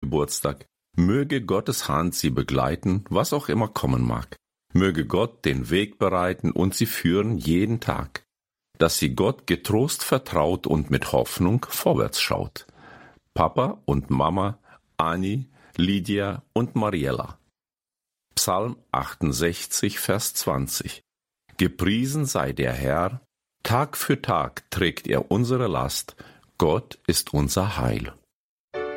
Geburtstag. Möge Gottes Hand sie begleiten, was auch immer kommen mag. Möge Gott den Weg bereiten und sie führen jeden Tag, dass sie Gott getrost vertraut und mit Hoffnung vorwärts schaut. Papa und Mama, Anni, Lydia und Mariella. Psalm 68, Vers 20. Gepriesen sei der Herr, Tag für Tag trägt er unsere Last, Gott ist unser Heil.